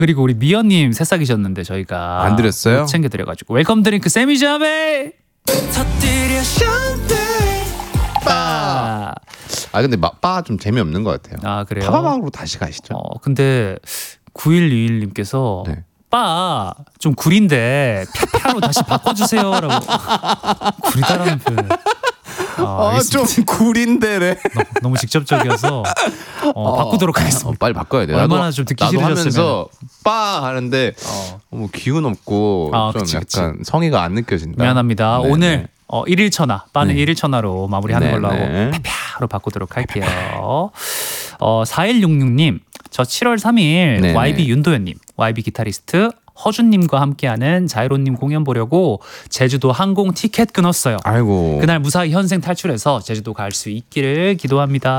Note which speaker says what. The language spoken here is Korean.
Speaker 1: 그리고 우리 미연님 새싹이셨는데 저희가
Speaker 2: 안 드렸어요?
Speaker 1: 못 챙겨드려가지고 웰컴 드링크 세미자베 터뜨려 샴페인.
Speaker 2: 근데 빠 좀 재미없는 것 같아요.
Speaker 1: 아 그래요?
Speaker 2: 파바박으로 다시 가시죠.
Speaker 1: 근데 9121님께서
Speaker 2: 네.
Speaker 1: 빠 좀 구린데 펴펴로 다시 바꿔주세요라고. 구리다라는 표현.
Speaker 2: 좀 구린데래.
Speaker 1: 너무 직접적이어서 바꾸도록 하겠습니다.
Speaker 2: 빨리 바꿔야 돼.
Speaker 1: 얼마나 좀 듣기
Speaker 2: 나도
Speaker 1: 싫으셨으면.
Speaker 2: 하면서 빠 하는데 뭐 기운 없고 좀
Speaker 1: 그치.
Speaker 2: 약간 성의가 안 느껴진다.
Speaker 1: 미안합니다.
Speaker 2: 네,
Speaker 1: 오늘
Speaker 2: 네.
Speaker 1: 1일천하 빠는
Speaker 2: 네.
Speaker 1: 1일천하로 마무리하는
Speaker 2: 네,
Speaker 1: 걸로 하고
Speaker 2: 네.
Speaker 1: 펴펴로 바꾸도록 할게요. 4166님 저 7월 3일
Speaker 2: 네,
Speaker 1: YB
Speaker 2: 네.
Speaker 1: 윤도현님 YB 기타리스트 허준님과 함께하는 자이로님 공연 보려고 제주도 항공 티켓 끊었어요.
Speaker 2: 아이고.
Speaker 1: 그날 무사히 현생 탈출해서 제주도 갈 수 있기를 기도합니다.